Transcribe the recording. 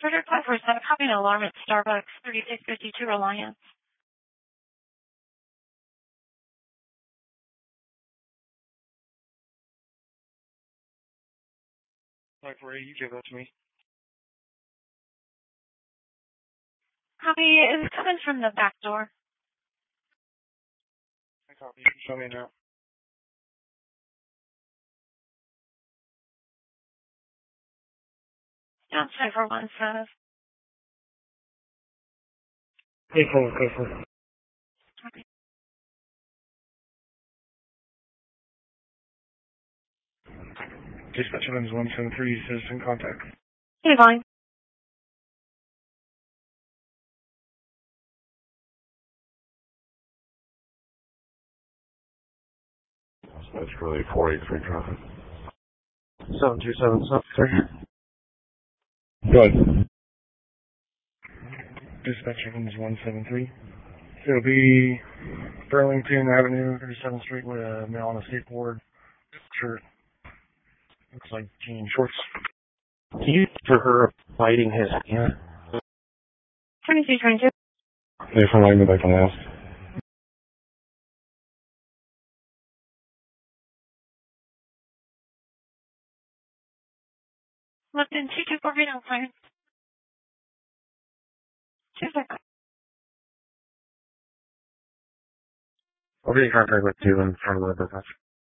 Frederick 547, copy an alarm at Starbucks, 3652 Reliance. Like, Ray, you give that to me. Copy, it's coming from the back door. I copy. You can show me now. Down 517. Careful. Copy. Dispatch Evans 173, citizen contact. Hey, Vine. That's really 483 traffic. 727, sorry. Go ahead. Dispatch Evans 173. It'll be Burlington Avenue, 37th Street, with a male on a skateboard. Shirt. Looks like jean shorts. Can you for her biting his hand? 2222. If I'm lying, I can ask. Lipton 224 feet outside. 2 seconds. I'll be in contact with you in front of the dispatch.